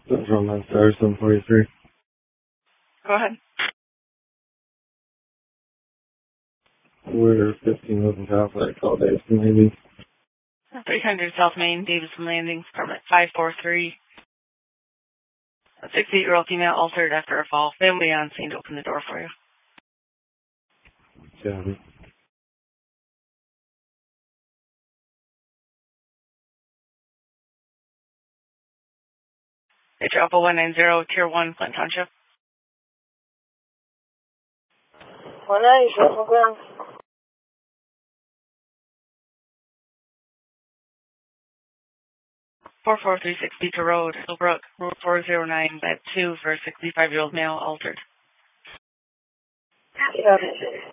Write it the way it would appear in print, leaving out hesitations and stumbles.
From that star 743. Go ahead. We're 15 Open Catholic, call Davison Landing. 300 South Main, Davison Landing, permit 543. A 68-year-old female altered after a fall. Family on scene to open the door for you. Copy. H Alpha 190, Tier 1, Flint Township. 190, Central Ground. 44360 Beecher Road, Hillbrook, Route 409, bed 2 for a 65-year-old male altered. Copy.